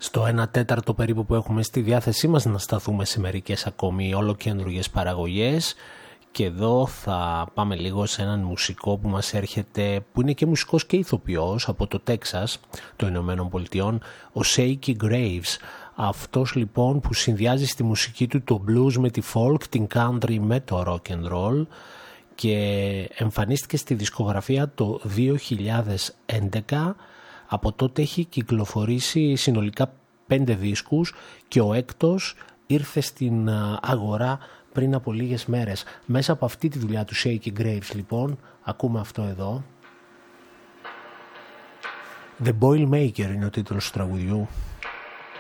Στο 1/4 περίπου που έχουμε στη διάθεσή μας να σταθούμε σε μερικές ακόμη ολοκέντρουγες παραγωγές, και εδώ θα πάμε λίγο σε έναν μουσικό που μας έρχεται, που είναι και μουσικός και ηθοποιός από το Τέξας των Ηνωμένων Πολιτειών, ο Shakey Graves. Αυτός λοιπόν που συνδυάζει στη μουσική του το blues με τη folk, την country με το rock and roll, και εμφανίστηκε στη δισκογραφία το 2011. Από τότε έχει κυκλοφορήσει συνολικά 5 δίσκους και ο έκτος ήρθε στην αγορά πριν από λίγες μέρες. Μέσα από αυτή τη δουλειά του Shakey Graves λοιπόν ακούμε αυτό εδώ. The Boilermaker είναι ο τίτλος του τραγουδιού.